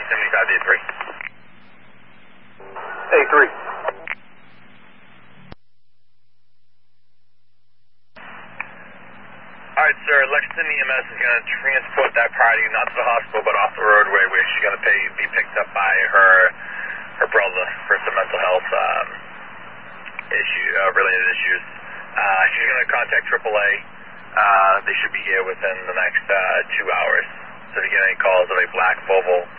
75D3. A3. Alright, sir. Lexington EMS is going to transport that party not to the hospital but off the roadway where she's going to be picked up by her brother for some mental health related issues. She's going to contact AAA. They should be here within the next 2 hours. So if you get any calls of a black Volvo